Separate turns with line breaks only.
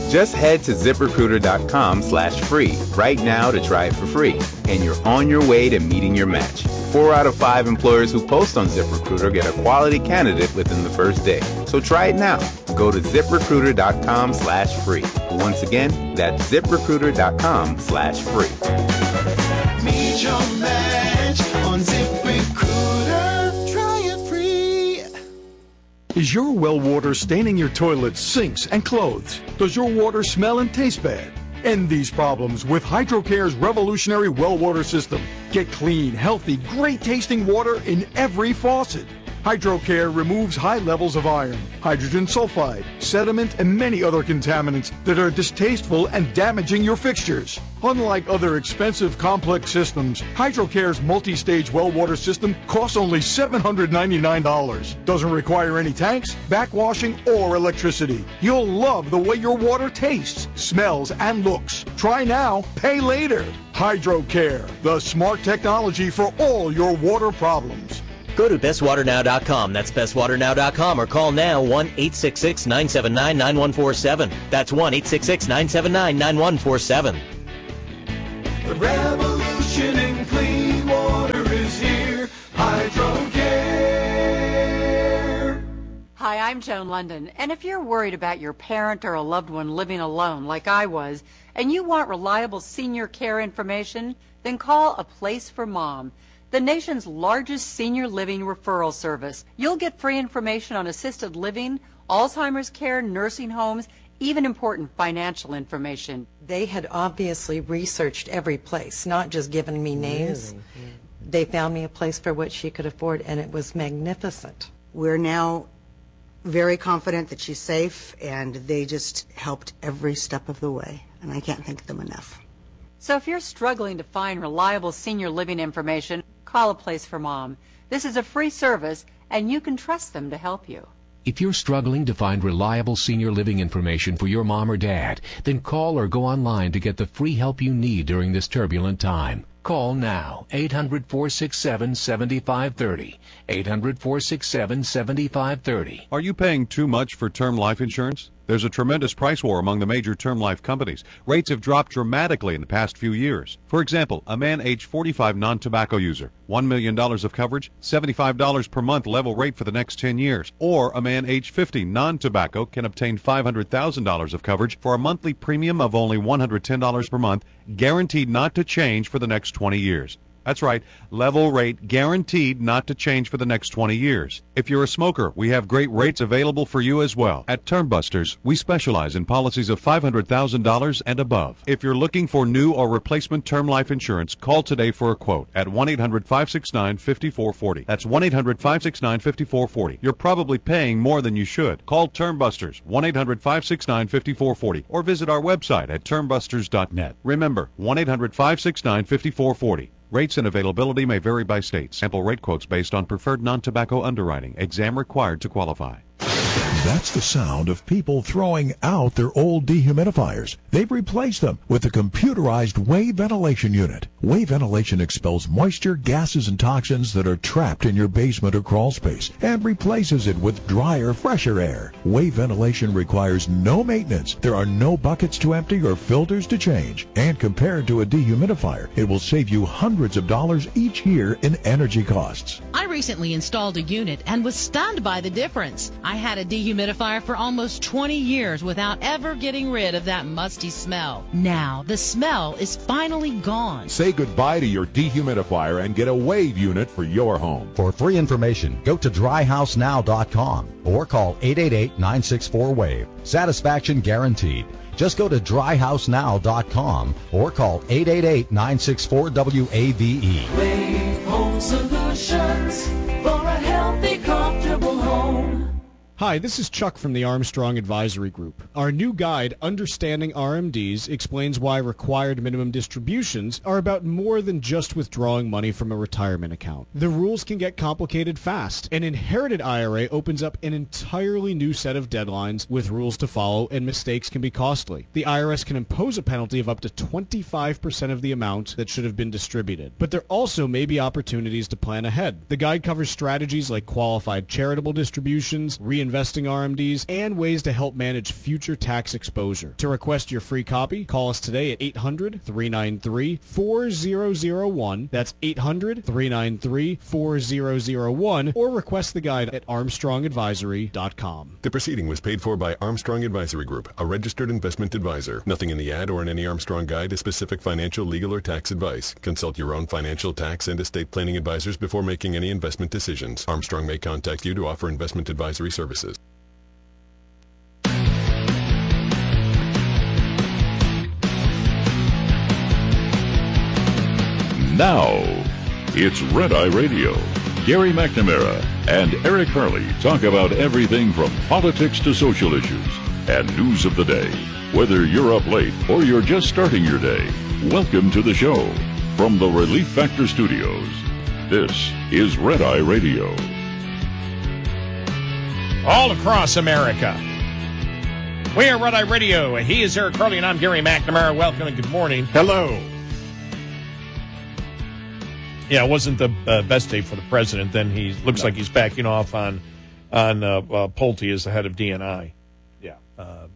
Just head to ZipRecruiter.com/free right now to try it for free, and you're on your way to meeting your match. 4 out of 5 employers who post on ZipRecruiter get a quality candidate within the first day. So try it now. Go to ZipRecruiter.com/free. Once again, that's ZipRecruiter.com/free.
Meet your match on ZipRecruiter. Try it free.
Is your well water staining your toilets, sinks, and clothes? Does your water smell and taste bad? End these problems with HydroCare's revolutionary well water system. Get clean, healthy, great-tasting water in every faucet. HydroCare removes high levels of iron, hydrogen sulfide, sediment, and many other contaminants that are distasteful and damaging your fixtures. Unlike other expensive, complex systems, HydroCare's multi-stage well water system costs only $799. Doesn't require any tanks, backwashing, or electricity. You'll love the way your water tastes, smells, and looks. Try now, pay later. HydroCare, the smart technology for all your water problems.
Go to bestwaternow.com. That's bestwaternow.com, or call now 1-866-979-9147. That's 1-866-979-9147.
The revolution in clean water is here. HydroCare.
Hi, I'm Joan London, and if you're worried about your parent or a loved one living alone like I was, and you want reliable senior care information, then call A Place for Mom, the nation's largest senior living referral service. You'll get free information on assisted living, Alzheimer's care, nursing homes, even important financial information.
They had obviously researched every place, not just given me names. Really? Yeah. They found me a place for what she could afford, and it was magnificent.
We're now very confident that she's safe, and they just helped every step of the way, and I can't thank them enough.
So if you're struggling to find reliable senior living information, call A Place for Mom. This is a free service, and you can trust them to help you.
If you're struggling to find reliable senior living information for your mom or dad, then call or go online to get the free help you need during this turbulent time. Call now, 800-467-7530, 800-467-7530.
Are you paying too much for term life insurance? There's a tremendous price war among the major term life companies. Rates have dropped dramatically in the past few years. For example, a man age 45 non-tobacco user, $1 million of coverage, $75 per month level rate for the next 10 years. Or a man age 50 non-tobacco can obtain $500,000 of coverage for a monthly premium of only $110 per month, guaranteed not to change for the next 20 years. That's right, level rate guaranteed not to change for the next 20 years. If you're a smoker, we have great rates available for you as well. At Termbusters, we specialize in policies of $500,000 and above. If you're looking for new or replacement term life insurance, call today for a quote at 1-800-569-5440. That's 1-800-569-5440. You're probably paying more than you should. Call Termbusters, 1-800-569-5440, or visit our website at termbusters.net. Remember, 1-800-569-5440. Rates and availability may vary by state. Sample rate quotes based on preferred non-tobacco underwriting. Exam required to qualify.
That's the sound of people throwing out their old dehumidifiers. They've replaced them with a computerized wave ventilation unit. Wave ventilation expels moisture, gases, and toxins that are trapped in your basement or crawl space and replaces it with drier, fresher air. Wave ventilation requires no maintenance. There are no buckets to empty or filters to change. And compared to a dehumidifier, it will save you hundreds of dollars each year in energy costs.
I recently installed a unit and was stunned by the difference. I had a dehumidifier for almost 20 years without ever getting rid of that musty smell. Now, the smell is finally gone.
Say goodbye to your dehumidifier and get a Wave unit for your home.
For free information, go to dryhousenow.com or call 888-964-WAVE. Satisfaction guaranteed. Just go to dryhousenow.com or call 888-964-WAVE.
Wave Home Solutions for a healthy, comfortable home.
Hi, this is Chuck from the Armstrong Advisory Group. Our new guide, Understanding RMDs, explains why required minimum distributions are about more than just withdrawing money from a retirement account. The rules can get complicated fast. An inherited IRA opens up an entirely new set of deadlines with rules to follow, and mistakes can be costly. The IRS can impose a penalty of up to 25% of the amount that should have been distributed. But there also may be opportunities to plan ahead. The guide covers strategies like qualified charitable distributions, reinvestment investing RMDs, and ways to help manage future tax exposure. To request your free copy, call us today at 800-393-4001. That's 800-393-4001, or request the guide at ArmstrongAdvisory.com.
The proceeding was paid for by Armstrong Advisory Group, a registered investment advisor. Nothing in the ad or in any Armstrong guide is specific financial, legal, or tax advice. Consult your own financial, tax, and estate planning advisors before making any investment decisions. Armstrong may contact you to offer investment advisory services.
Now, it's Red Eye Radio. Gary McNamara and Eric Harley talk about everything from politics to social issues and news of the day. Whether you're up late or you're just starting your day, welcome to the show. From the Relief Factor Studios, this is Red Eye Radio.
All across America, we are Red Eye Radio. He is Eric Harley, and I'm Gary McNamara. Welcome and good morning.
Hello.
Yeah, it wasn't the best day for the president. Then he looks like he's backing off on Pulte as the head of DNI.
Yeah.